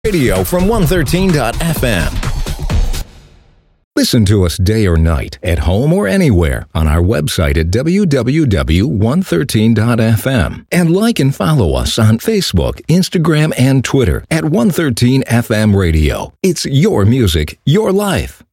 Radio from 113.fm. Listen to us day or night, at home or anywhere, on our website at www.113.fm. And like and follow us on Facebook, Instagram, and Twitter at 113FM Radio. It's your music, your life.